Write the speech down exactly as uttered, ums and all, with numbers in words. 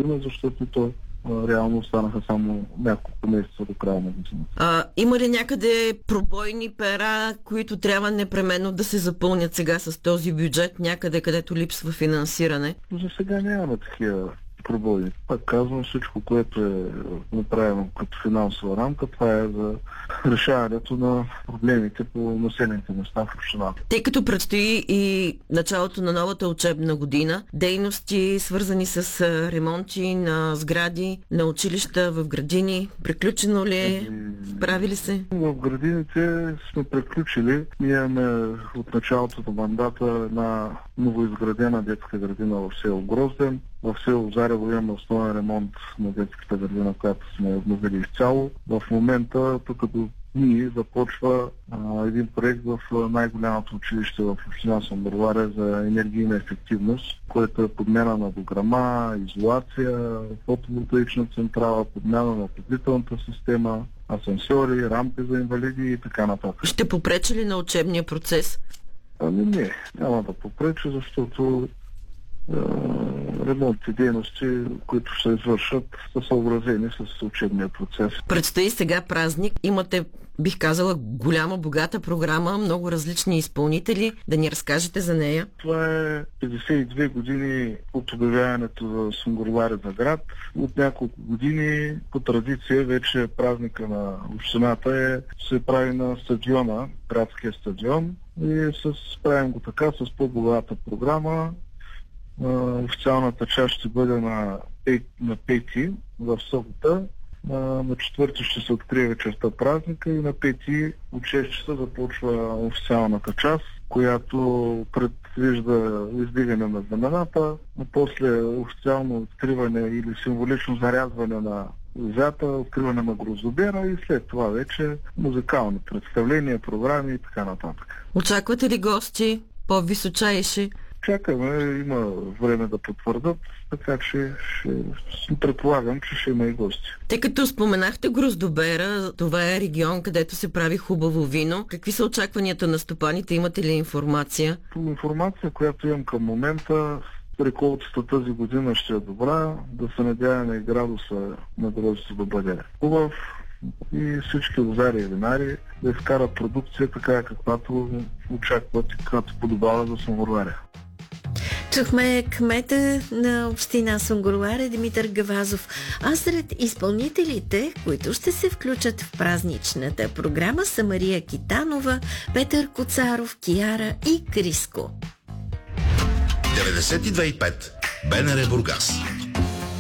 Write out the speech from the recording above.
година, защото то а, реално останаха само няколко месеца до края на годината. А, има ли някъде пробойни пера, които трябва непременно да се запълнят сега с този бюджет, някъде където липсва финансиране? За сега нямаме такива пробойни. Пак казвам, всичко, което е направено като финансова рамка, това е за решаването на проблемите по населените места в общината. Тъй като предстои и началото на новата учебна година, дейности свързани с ремонти на сгради, на училища в градини, приключено ли е? Прави ли се? В градините сме приключили. Ние имаме от началото на мандата една новоизградена детска градина в село Грозден. В село Зарево имаме основен ремонт на детската градина, която сме обновили изцяло. В момента, тук до дни, започва а, един проект в най-голямото училище в община Сунгурларе за енергийна ефективност, което е подмяна на дограма, изолация, фотоволтаична централа, подмяна на отоплителната система, асансьори, рампи за инвалиди и така нататък. Ще попречи ли на учебния процес? Ами не, няма да попречи, защото ремонтни дейности, които ще се извършат, са съобразени с учебния процес. Предстои сега празник. Имате, бих казала, голяма, богата програма, много различни изпълнители. Да ни разкажете за нея. Това е петдесет и две години от обявяването за Сунгурларе за град. От няколко години по традиция вече празника на общината е, се прави на стадиона, градския стадион, и с, правим го така с по-богата програма. Uh, официалната част ще бъде на, на пети в събота, uh, на четвърти ще се открие вечерта празника и на пети от шест часа започва официалната част, която предвижда издигане на знамената, а после официално откриване или символично зарязване на зята, откриване на гроздобера и след това вече музикални представления, програми и така нататък. Очаквате ли гости по-височайши? Чакаме, има време да потвърдат, така че ще, предполагам, че ще има и гости. Тъй като споменахте Гроздобера, това е регион, където се прави хубаво вино. Какви са очакванията на стопаните? Имате ли информация? По информация, която имам към момента, реколтата тази година ще е добра, да се надяваме и градуса на гроздето да бъде хубав и всички лозари и винари да изкарат продукция така, каквато очакват и каквато подобава за Сунгурларе. Чухме кмета на община Сунгурларе Димитър Гавазов. А сред изпълнителите, които ще се включат в празничната програма, са Мария Китанова, Петър Коцаров, Кияра и Криско. деветдесет и две и пет БНР Бургас.